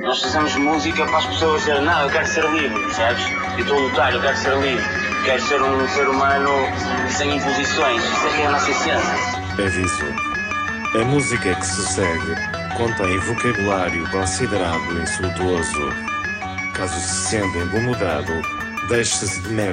Nós fazemos música para as pessoas dizer, não, eu quero ser livre, percebes? Eu estou a lutar, eu quero ser livre. Quero ser um ser humano sem imposições. Isso é que é a nossa essência. Aviso. A música que se segue contém vocabulário considerado insultuoso. Caso se senta incomodado, deixe-se de merda.